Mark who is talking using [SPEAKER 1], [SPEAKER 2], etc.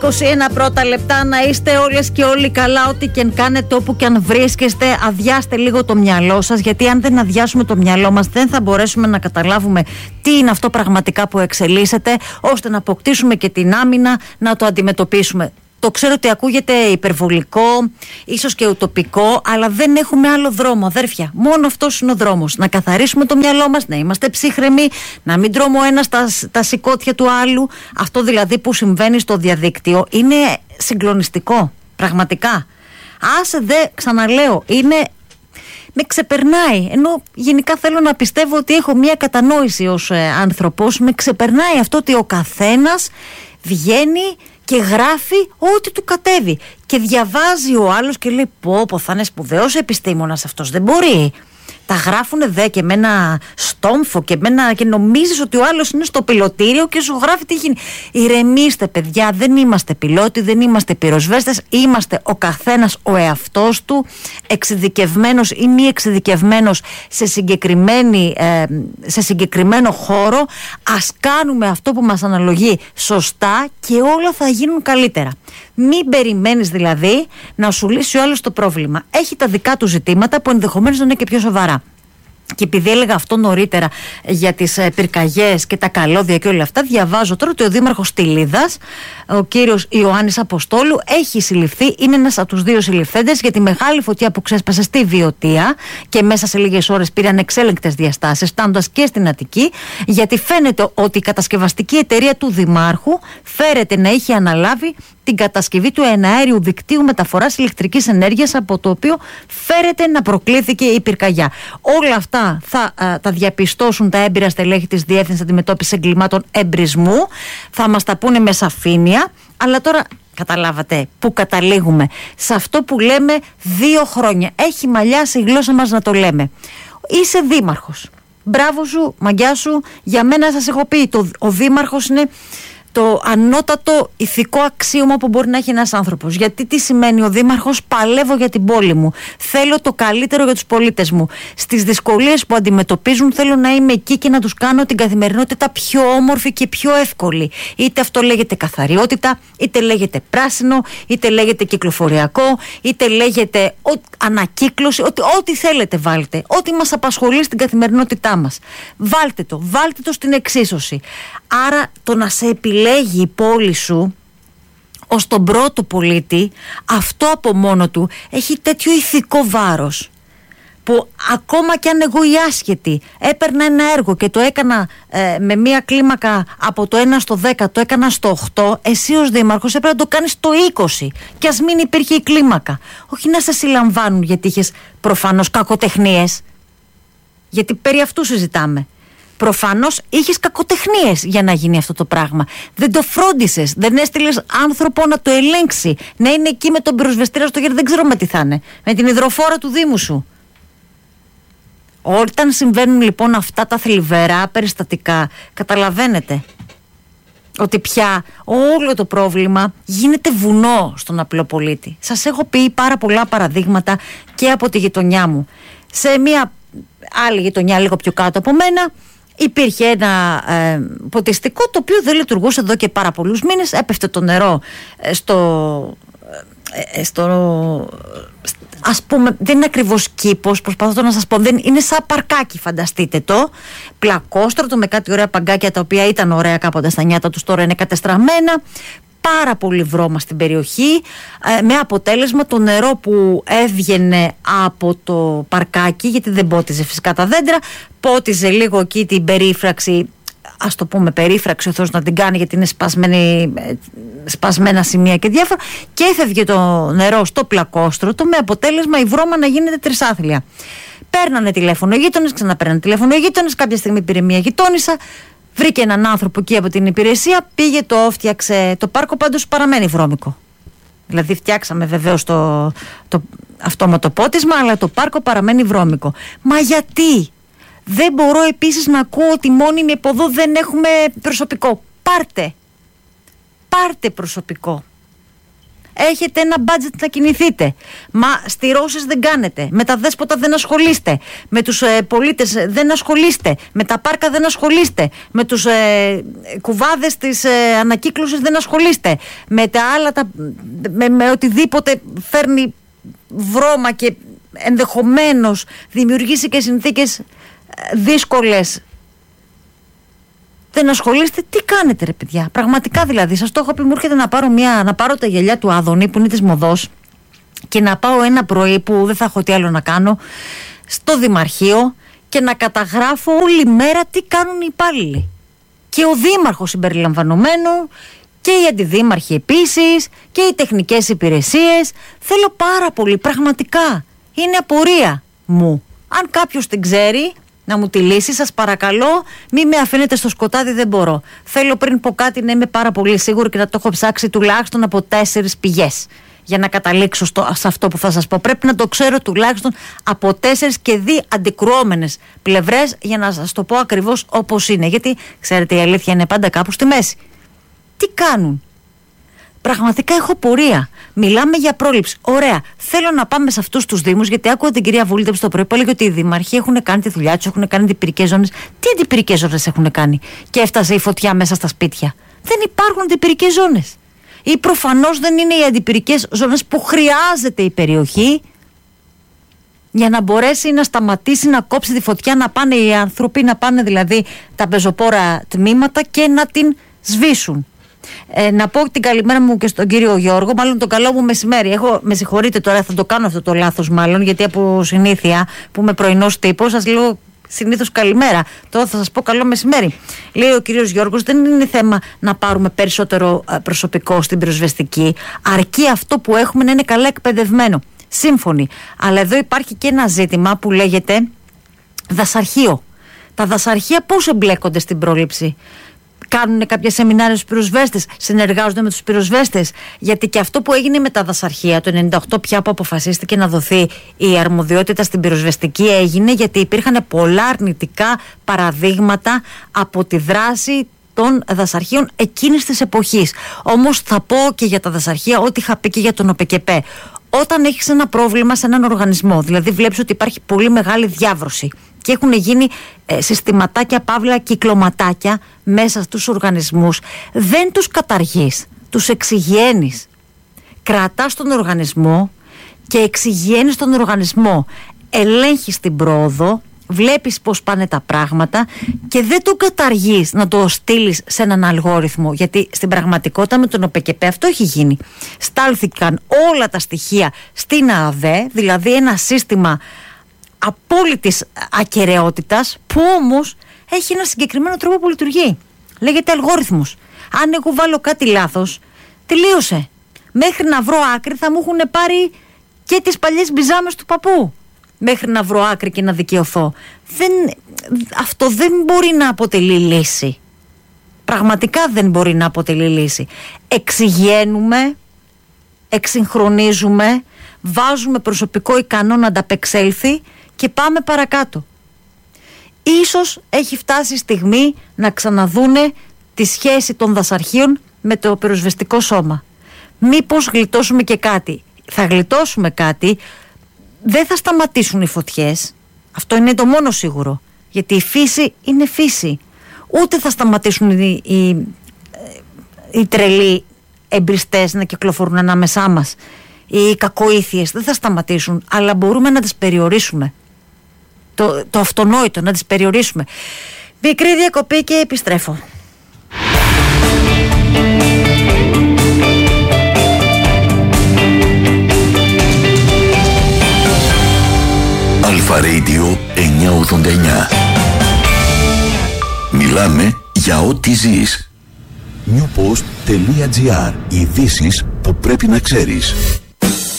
[SPEAKER 1] 21 πρώτα λεπτά, να είστε όλες και όλοι καλά, ό,τι και αν κάνετε, όπου και αν βρίσκεστε. Αδειάστε λίγο το μυαλό σας, γιατί αν δεν αδειάσουμε το μυαλό μας, δεν θα μπορέσουμε να καταλάβουμε τι είναι αυτό πραγματικά που εξελίσσεται, ώστε να αποκτήσουμε και την άμυνα να το αντιμετωπίσουμε. Το ξέρω ότι ακούγεται υπερβολικό, ίσως και ουτοπικό, αλλά δεν έχουμε άλλο δρόμο, αδέρφια. Μόνο αυτός είναι ο δρόμος. Να καθαρίσουμε το μυαλό μας, να είμαστε ψύχρεμοι, να μην τρώμε ο ένας τα σηκώτια του άλλου. Αυτό δηλαδή που συμβαίνει στο διαδίκτυο είναι συγκλονιστικό, πραγματικά. Άσε δε, ξαναλέω, με ξεπερνάει, ενώ γενικά θέλω να πιστεύω ότι έχω μια κατανόηση ως άνθρωπος. Με ξεπερνάει αυτό ότι ο καθένας βγαίνει και γράφει ό,τι του κατέβει. Και διαβάζει ο άλλος και λέει: πω, θα είναι σπουδαίος επιστήμονας αυτός. Δεν μπορεί. Τα γράφουνε δε και με ένα στόμφο και νομίζεις ότι ο άλλος είναι στο πιλωτήριο και σου γράφει τι γίνει. Ηρεμήστε, παιδιά, δεν είμαστε πιλότοι, δεν είμαστε πυροσβέστες. Είμαστε ο καθένας ο εαυτός του, εξειδικευμένος ή μη εξειδικευμένος σε συγκεκριμένο χώρο. Ας κάνουμε αυτό που μας αναλογεί σωστά και όλα θα γίνουν καλύτερα. Μην περιμένεις δηλαδή να σου λύσει ο άλλος το πρόβλημα. Έχει τα δικά του ζητήματα που ενδεχομένως να είναι και πιο σοβαρά. Και επειδή έλεγα αυτό νωρίτερα για τις πυρκαγιές και τα καλώδια και όλα αυτά, διαβάζω τώρα ότι ο δήμαρχος Στυλίδας, ο κύριος Ιωάννης Αποστόλου, έχει συλληφθεί, είναι ένας από τους δύο συλληφθέντες για τη μεγάλη φωτιά που ξέσπασε στη Βιωτία και μέσα σε λίγες ώρες πήραν εξέλεγκτες διαστάσεις, φτάνοντας και στην Αττική, γιατί φαίνεται ότι η κατασκευαστική εταιρεία του δημάρχου φέρεται να είχε αναλάβει την κατασκευή του εναέριου δικτύου μεταφοράς ηλεκτρικής ενέργειας, από το οποίο φέρεται να προκλήθηκε η πυρκαγιά. Όλα αυτά θα τα διαπιστώσουν τα έμπειρα στελέχη της Διεύθυνσης Αντιμετώπισης Εγκλημάτων Εμπρισμού. Θα μας τα πούνε με σαφήνεια. Αλλά τώρα καταλάβατε που καταλήγουμε. Σε αυτό που λέμε 2 χρόνια. Έχει μαλλιάσει η γλώσσα μας να το λέμε. Είσαι δήμαρχος. Μπράβο σου, μαγκιά σου. Για μένα σας έχω πει, ο δήμαρχος είναι το ανώτατο ηθικό αξίωμα που μπορεί να έχει ένας άνθρωπος. Γιατί τι σημαίνει ο δήμαρχος? Παλεύω για την πόλη μου. Θέλω το καλύτερο για τους πολίτες μου. Στις δυσκολίες που αντιμετωπίζουν θέλω να είμαι εκεί και να τους κάνω την καθημερινότητα πιο όμορφη και πιο εύκολη. Είτε αυτό λέγεται καθαριότητα, είτε λέγεται πράσινο, είτε λέγεται κυκλοφοριακό, είτε λέγεται ανακύκλωση. Ό,τι θέλετε βάλτε. Ό,τι μας απασχολεί στην καθημερινότητά μας. Βάλτε το στην εξίσωση. Άρα το να σε επιλέγει η πόλη σου ως τον πρώτο πολίτη, αυτό από μόνο του έχει τέτοιο ηθικό βάρος, που ακόμα κι αν εγώ η άσχετη έπαιρνα ένα έργο και το έκανα με μία κλίμακα από το 1 στο 10, το έκανα στο 8, εσύ ως δήμαρχος έπρεπε να το κάνεις στο 20 και ας μην υπήρχε η κλίμακα. Όχι να σε συλλαμβάνουν γιατί είχες προφανώς κακοτεχνίες, γιατί περί αυτού συζητάμε. Προφανώς είχες κακοτεχνίες για να γίνει αυτό το πράγμα. Δεν το φρόντισες, δεν έστειλες άνθρωπο να το ελέγξει, να είναι εκεί με τον πυροσβεστήρα στο χέρι, δεν ξέρω με τι θα είναι, με την υδροφόρα του Δήμου σου. Όταν συμβαίνουν λοιπόν αυτά τα θλιβερά περιστατικά, καταλαβαίνετε ότι πια όλο το πρόβλημα γίνεται βουνό στον απλό πολίτη. Σας έχω πει πάρα πολλά παραδείγματα και από τη γειτονιά μου. Σε μια άλλη γειτονιά λίγο πιο κάτω από μένα υπήρχε ένα ποτιστικό το οποίο δεν λειτουργούσε εδώ και πάρα πολλούς μήνες. Έπεφτε το νερό ας πούμε, δεν είναι ακριβώς κήπος, προσπαθώ να σας πω, δεν είναι σαν παρκάκι, φανταστείτε το, πλακόστρωτο με κάτι ωραία παγκάκια τα οποία ήταν ωραία κάποτε στα νιάτα τους, τώρα είναι κατεστραμμένα. Πάρα πολύ βρώμα στην περιοχή, με αποτέλεσμα το νερό που έβγαινε από το παρκάκι, γιατί δεν πότιζε φυσικά τα δέντρα, πότιζε λίγο εκεί την περίφραξη, ας το πούμε περίφραξη ο Θεός να την κάνει, γιατί είναι σπασμένα σημεία και διάφορα, και έφευγε το νερό στο πλακόστρωτο, με αποτέλεσμα η βρώμα να γίνεται τρισάθλια. Παίρνανε τηλέφωνο οι γείτονες, ξαναπαίρνανε τηλέφωνο οι γείτονες, κάποια στιγμή πήρε μια γειτόνισσα, βρήκε έναν άνθρωπο εκεί από την υπηρεσία, πήγε, το φτιάξε. Το πάρκο πάντως παραμένει βρώμικο. Δηλαδή φτιάξαμε βεβαίως το αυτόματο πότισμα, αλλά το πάρκο παραμένει βρώμικο. Μα γιατί? Δεν μπορώ επίσης να ακούω ότι μόνοι από εδώ δεν έχουμε προσωπικό. Πάρτε προσωπικό. Έχετε ένα budget να κινηθείτε. Μα στηρώσεις δεν κάνετε. Με τα δέσποτα δεν ασχολείστε. Με τους πολίτες δεν ασχολείστε. Με τα πάρκα δεν ασχολείστε. Με τους κουβάδες της ανακύκλωσης δεν ασχολείστε. Με τα άλλα, με οτιδήποτε φέρνει βρώμα και ενδεχομένως δημιουργήσει και συνθήκες δύσκολες. Δεν ασχολείστε, τι κάνετε ρε παιδιά? Πραγματικά δηλαδή, σας το έχω πει, μου έρχεται να πάρω τα γυαλιά του Άδωνη που είναι της Μοδός και να πάω ένα πρωί που δεν θα έχω τι άλλο να κάνω στο Δημαρχείο και να καταγράφω όλη μέρα τι κάνουν οι υπάλληλοι. Και ο Δήμαρχος συμπεριλαμβανομένου και οι αντιδήμαρχοι επίσης και οι τεχνικές υπηρεσίες. Θέλω πάρα πολύ, πραγματικά. Είναι απορία μου. Αν κάποιος την ξέρει, να μου τη λύσει, σας παρακαλώ, μην με αφήνετε στο σκοτάδι, δεν μπορώ. Θέλω πριν πω κάτι να είμαι πάρα πολύ σίγουρη και να το έχω ψάξει τουλάχιστον από 4 πηγές για να καταλήξω σε αυτό που θα σας πω. Πρέπει να το ξέρω τουλάχιστον από 4 και 2 αντικρουόμενες πλευρές για να σας το πω ακριβώς όπως είναι. Γιατί ξέρετε, η αλήθεια είναι πάντα κάπου στη μέση. Τι κάνουν? Πραγματικά έχω πορεία. Μιλάμε για πρόληψη. Ωραία. Θέλω να πάμε σε αυτούς τους Δήμους, γιατί άκουγα την κυρία Βούλτεψη το πρωί που έλεγε ότι οι δήμαρχοι έχουν κάνει τη δουλειά τους, έχουν κάνει αντιπυρικές ζώνες. Τι αντιπυρικές ζώνες έχουν κάνει? Και έφτασε η φωτιά μέσα στα σπίτια. Δεν υπάρχουν αντιπυρικές ζώνες. Ή προφανώς δεν είναι οι αντιπυρικές ζώνες που χρειάζεται η περιοχή για να μπορέσει να σταματήσει να κόψει τη φωτιά, να πάνε οι άνθρωποι, να πάνε δηλαδή τα πεζοπόρα τμήματα και να την σβήσουν. Να πω την καλημέρα μου και στον κύριο Γιώργο, μάλλον το καλό μου μεσημέρι. Με συγχωρείτε τώρα, θα το κάνω αυτό το λάθος μάλλον, γιατί από συνήθεια που είμαι πρωινός τύπος, σας λέω συνήθως καλημέρα. Τώρα θα σας πω καλό μεσημέρι. Λέει ο κύριος Γιώργος, δεν είναι θέμα να πάρουμε περισσότερο προσωπικό στην πυροσβεστική, αρκεί αυτό που έχουμε να είναι καλά εκπαιδευμένο. Σύμφωνοι. Αλλά εδώ υπάρχει και ένα ζήτημα που λέγεται δασαρχείο. Τα δασαρχεία πώς εμπλέκονται στην πρόληψη? Κάνουν κάποια σεμινάρια στους πυροσβέστες, συνεργάζονται με τους πυροσβέστες? Γιατί και αυτό που έγινε με τα δασαρχεία το 98 πια που αποφασίστηκε να δοθεί η αρμοδιότητα στην πυροσβεστική, έγινε γιατί υπήρχαν πολλά αρνητικά παραδείγματα από τη δράση των δασαρχείων εκείνης της εποχής. Όμως θα πω και για τα δασαρχεία ό,τι είχα πει και για τον ΟΠΕΚΕΠΕ. Όταν έχεις ένα πρόβλημα σε έναν οργανισμό, δηλαδή βλέπεις ότι υπάρχει πολύ μεγάλη διάβρωση και έχουν γίνει συστηματάκια, παύλα κυκλωματάκια μέσα στους οργανισμούς, δεν τους καταργείς, τους εξηγιαίνεις. Κρατάς τον οργανισμό και εξηγιαίνεις τον οργανισμό. Ελέγχεις την πρόοδο, βλέπεις πώς πάνε τα πράγματα και δεν τον καταργείς να το στείλεις σε έναν αλγόριθμο, γιατί στην πραγματικότητα με τον ΟΠΕΚΕΠΕ αυτό έχει γίνει. Στάλθηκαν όλα τα στοιχεία στην ΑΔΕ, δηλαδή ένα σύστημα απόλυτης ακεραιότητας που όμως έχει ένα συγκεκριμένο τρόπο που λειτουργεί. Λέγεται αλγόριθμος. Αν εγώ βάλω κάτι λάθος, τελείωσε. Μέχρι να βρω άκρη θα μου έχουν πάρει και τις παλιές μπιζάμες του παππού. Μέχρι να βρω άκρη και να δικαιωθώ. Αυτό δεν μπορεί να αποτελεί λύση. Πραγματικά δεν μπορεί να αποτελεί λύση. Εξηγαίνουμε, εξυγχρονίζουμε, βάζουμε προσωπικό ικανό να ανταπεξέλθει και πάμε παρακάτω. Ίσως έχει φτάσει η στιγμή να ξαναδούνε τη σχέση των δασαρχείων με το πυροσβεστικό σώμα. Μήπως γλιτώσουμε και κάτι? Θα γλιτώσουμε κάτι. Δεν θα σταματήσουν οι φωτιές. Αυτό είναι το μόνο σίγουρο. Γιατί η φύση είναι φύση. Ούτε θα σταματήσουν οι τρελοί εμπριστές να κυκλοφορούν ανάμεσά μας. Οι κακοήθειες δεν θα σταματήσουν. Αλλά μπορούμε να τις περιορίσουμε. Το αυτονόητο να τις περιορίσουμε. Μικρή διακοπή και επιστρέφω.
[SPEAKER 2] Αλφα Radio 989. Μιλάμε για ό,τι ζεις. Newpost.gr. Ειδήσεις που πρέπει να ξέρεις.